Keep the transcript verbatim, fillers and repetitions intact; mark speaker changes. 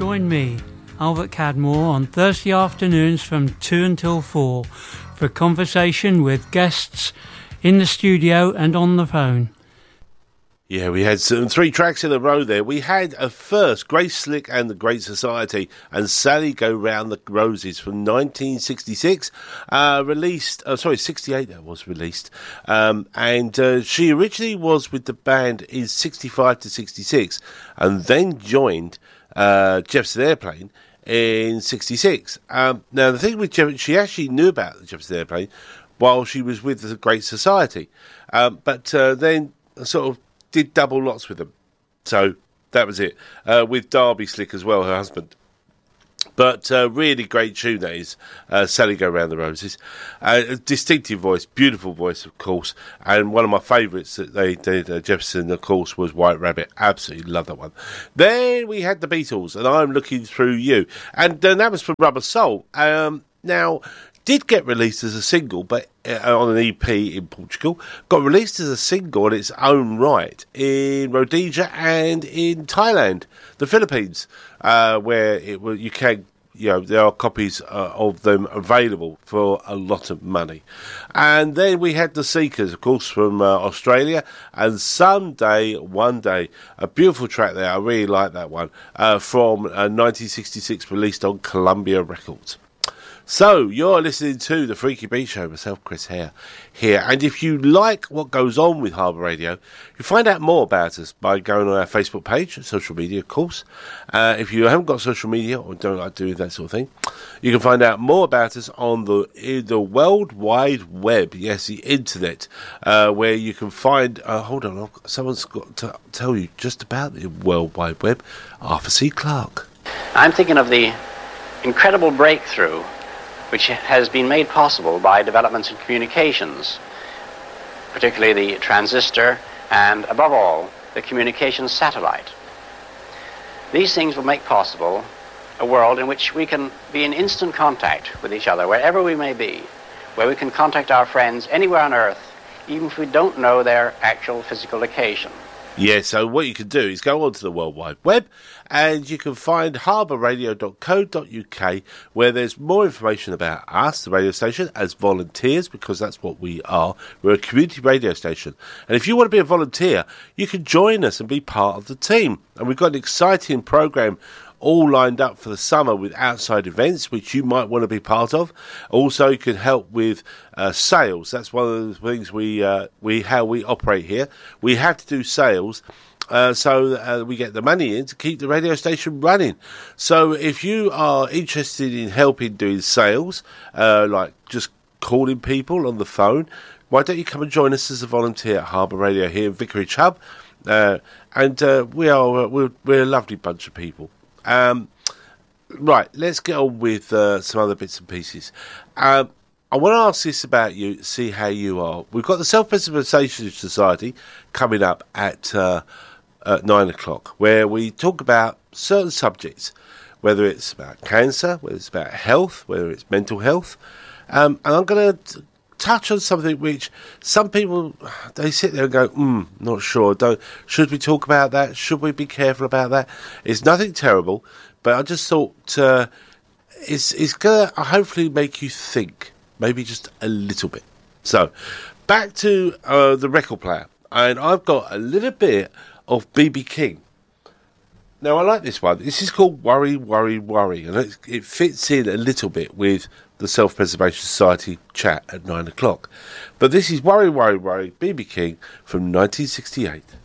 Speaker 1: Join me, Albert Cadmore, on Thursday afternoons from two until four for a conversation with guests in the studio and on the phone.
Speaker 2: Yeah, we had some, three tracks in a row there. We had a first, Grace Slick and the Great Society, and Sally Go Round the Roses from nineteen sixty-six, uh, released, oh, sorry, sixty-eight that was released, um, and uh, she originally was with the band in sixty-five to sixty-six, and then joined uh, Jefferson Airplane in sixty-six. Um, now, the thing with Jefferson, she actually knew about the Jefferson Airplane while she was with the Great Society, um, but uh, then sort of did double lots with them. So that was it. Uh, with Darby Slick as well, her husband. But uh, really great tune that is, uh, Sally Go Round the Roses. Uh, a distinctive voice, beautiful voice, of course. And one of my favourites that they did, uh, Jefferson, of course, was White Rabbit. Absolutely love that one. Then we had the Beatles, and I'm Looking Through You. And uh, that was from Rubber Soul. Um, now, did get released as a single, but uh, on an E P in Portugal. Got released as a single in its own right in Rhodesia and in Thailand, the Philippines, uh, where it will, you can, you know, there are copies uh, of them available for a lot of money. And then we had the Seekers, of course, from uh, Australia, and Someday, One Day, a beautiful track there. I really like that one, uh, from uh, nineteen sixty-six, released on Columbia Records. So, you're listening to The Freaky Beat Show, myself, Chris Hare, here. And if you like what goes on with Harbour Radio, you find out more about us by going on our Facebook page, social media, of course. Uh, if you haven't got social media or don't like doing that sort of thing, you can find out more about us on the the World Wide Web, yes, the internet, uh, where you can find, uh, hold on, someone's got to tell you just about the World Wide Web, Arthur C. Clarke.
Speaker 3: I'm thinking of the incredible breakthrough which has been made possible by developments in communications, particularly the transistor and, above all, the communications satellite. These things will make possible a world in which we can be in instant contact with each other, wherever we may be, where we can contact our friends anywhere on Earth, even if we don't know their actual physical location.
Speaker 2: Yeah, so what you can do is go onto the World Wide Web and you can find harbour radio dot co dot uk, where there's more information about us, the radio station, as volunteers, because that's what we are. We're a community radio station. And if you want to be a volunteer, you can join us and be part of the team. And we've got an exciting programme all lined up for the summer with outside events, which you might want to be part of. Also, you can help with uh, sales. That's one of the things we uh, we how we operate here. We have to do sales uh, so that uh, we get the money in to keep the radio station running. So if you are interested in helping doing sales, uh, like just calling people on the phone, why don't you come and join us as a volunteer at Harbour Radio here in Vicarage Hub? Uh, and uh, we are we're, we're a lovely bunch of people. Um, right, let's get on with uh, some other bits and pieces. Um, I want to ask this about you, see how you are. We've got the Self-Preservation Society coming up at, uh, at nine o'clock, where we talk about certain subjects, whether it's about cancer, whether it's about health, whether it's mental health. Um, and I'm going to touch on something which some people, they sit there and go, hmm, not sure. Don't, should we talk about that? Should we be careful about that? It's nothing terrible, but I just thought uh, it's, it's going to hopefully make you think, maybe just a little bit. So, back to uh, the record player. And I've got a little bit of B B King. Now, I like this one. This is called Worry, Worry, Worry. And it, it fits in a little bit with the Self-Preservation Society chat at nine o'clock. But this is Worry, Worry, Worry, B B King from nineteen sixty-eight.